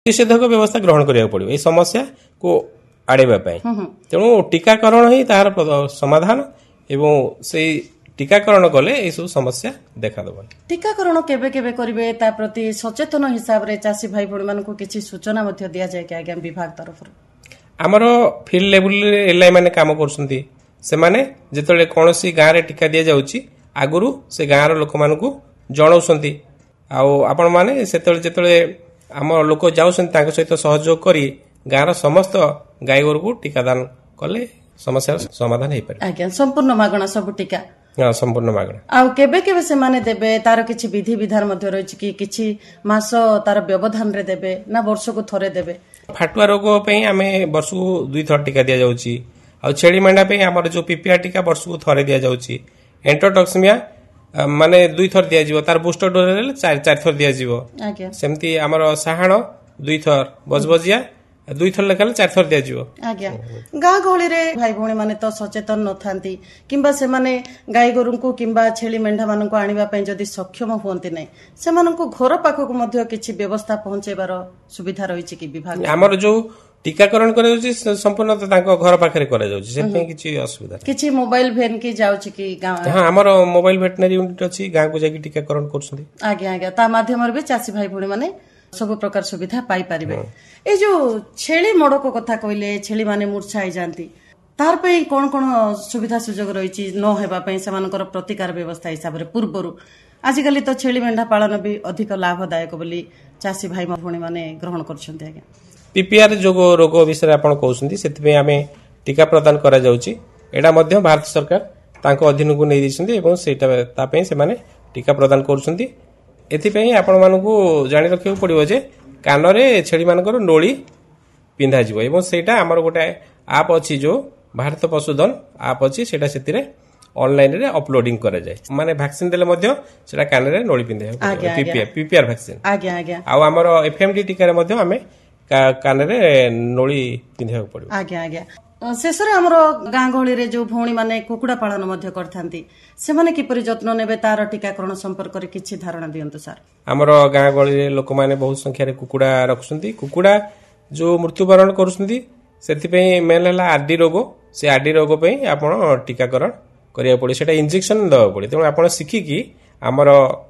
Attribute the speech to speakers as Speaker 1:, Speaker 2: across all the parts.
Speaker 1: ପ୍ରତିଷେଧକ ବ୍ୟବସ୍ଥା ଗ୍ରହଣ କରିବାକୁ ପଡିବ এই समस्या को आड़ेबा तेणु टीकाकरण ही तार समाधान एवं से टीकाकरण कले सब समस्या देखा दब।
Speaker 2: टीकाकरण केबे केबे करिवे ता प्रति सचेतन हिसाब रे चासी भाई भणी मानन को किछि सूचना मध्य दिया जाय कि आज्ञा विभाग तरफ
Speaker 1: हमरो फील्ड लेवल रे एलआई माने काम करसंती से माने जेतले कोनोसी गां रे टीका दिया जाउची आगुरु से गां रो लोक मानन को जणाउसंती आ आपण माने सेतले जेतले आम लोक जाउसंती तांक सहित सहयोग करी गां रो समस्त गाय गोरु को टीकादान कले समस्या समाधान हे पारे।
Speaker 2: आज्ञा संपूर्ण मागणा सब टीका
Speaker 1: संपूर्ण मागणा आ
Speaker 2: केबे केबे से माने देबे तार किछि विधि विधान मध्य रहिछि कि किछि मास तार व्यवधान रे देबे ना वर्ष को थरे देबे।
Speaker 1: फाटुआ रोग पे आमे वर्ष को 2 थर टीका दिया जाउची आ छेड़ी मेंढा पे हमर जो पीपीआर टीका वर्ष को थरे दिया जाउची एंटोटॉक्सिमिया माने 2 थर दिया जिवो तार बूस्टर डोज रे 4 थर दिया जिवो।
Speaker 2: आज्ञा
Speaker 1: सेमती हमर साहाण 2 थर बजबजिया 2 थर लेखाले 4 थर दिया जिवो।
Speaker 2: आज्ञा गाँ गहली रे भाई भणी माने तो सचेतन न थांती किंबा से माने गाय गोरु को किंबा छेली मेंढा मानन को आनिबा पय जदी सक्षम होंती नै से मानन को घर पाखो को मध्य किछि व्यवस्था पहुंचेबार सुविधा रहिछि कि विभाग
Speaker 1: हमर जो टीकाकरण करे जाउछि संपूर्ण तांको घर पाखरे करे जाउछि से पे किछि असुविधा
Speaker 2: किछि मोबाइल वैन की जाउछि कि गाँ
Speaker 1: हां हमर मोबाइल वेटनरी यूनिट अछि गाँ को जाकी टीकाकरण करछथि।
Speaker 2: आज्ञा आज्ञा ता माध्यम रे भी चासी भाई भणी माने सब प्रकार सुविधा पाई परिबे। ए जो छेली मोड़ को कथा कहले छेली माने मूर्छा हो जाती तार पे कौन कौन सुविधा सुजोग रही न हेबा पई सेमानकर प्रतिकार व्यवस्था हिसाब रे पूर्वरु आजिकल तो छेली मेंढा पालन भी अधिक लाभदायक बोली चासी भाई भणी माने ग्रहण करछन्ते। आज्ञा
Speaker 1: पीपीआर जो रोग विषय आपण कहउछन्ती सेति आमे टीका प्रदान करा जाउची एडा मध्य भारत सरकार तांको अधीन को नै दिसन्ती एवं सेटा ता पे से माने टीका प्रदान करछन्ती। एथि पे आपण मानकू जानि रखियो पड़िबो जे कान रे छेड़ी मानकर नोली पिंधा जिवो एवं सेटा हमर गोटे आप अछि जो भारत पशुधन आप अछि सेटा सेतिरे ऑनलाइन रे अपलोडिंग करा जाय माने वैक्सीन देले मध्य सेटा कान रे नोली पिंधे पीपीआर वैक्सीन।
Speaker 2: आज्ञा आज्ञा
Speaker 1: आ हमर एफएमडी टीका रे मध्य हमें कान रे नोली पिंधे पड़िबो।
Speaker 2: आज्ञा आज्ञा शेषरे हमर गाँ गहली रे जो भौणी माने कुकुड़ा पालन मध्य करथांती से माने किपरि जत्न नेबे तार टीकाकरण संपर्क रे किछि धारणा दियंतु सर।
Speaker 1: हमर गाँ गहली रे लोक माने बहुत संख्या रे कुकुड़ा रखसंती कुकुड़ा जो मृत्युवरण करसंती सेति पे मेन हला आरडी रोग से आरडी रोग पे आपण टीकाकरण करिया पड़े सेटा इंजेक्शन दवा पड़े तेणु आपण सिखी कि हमर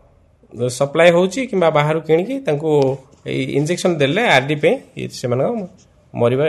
Speaker 1: सप्लाई होउची किबा बाहर किनि कि तांको इंजेक्शन देले आरडी पे से माने मरिबा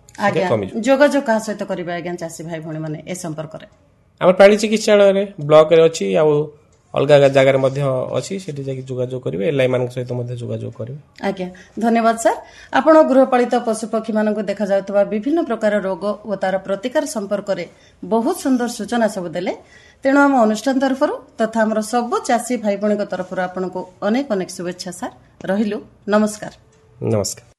Speaker 2: जोगाजोग का सहित करिबा। आज्ञा चासी भाई भणी माने ए संपर्क रे
Speaker 1: हमर प्राणी चिकित्सालय रे ब्लॉक रे अछि आ अलगा जगह रे मध्य अछि सेठी जाकी जोगाजोग करिवे एलआई मान सहित मध्य जोगाजोग करिवे।
Speaker 2: आज्ञा धन्यवाद सर आपण गृहपालित पशुपक्षी मान को देखा जाउतबा विभिन्न प्रकार रोग और तार प्रतिकार संपर्क रे बहुत सुंदर सूचना सब देले तेणु हम अनुष्ठान तरफ तथा हमर सब चासी भाई भणी को तरफ आपण को अनेक अनेक शुभेच्छा सर रहिलु नमस्कार।
Speaker 1: नमस्कार।